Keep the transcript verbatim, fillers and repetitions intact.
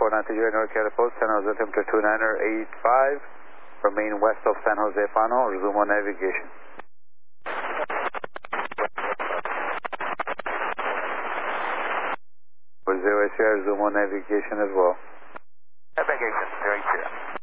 four nine zero North Catapult, San Jose, temperature two niner eight five. Remain west of San Jose Fano, resume on navigation. For zero S C R, resume on navigation as well. Navigation, very clear.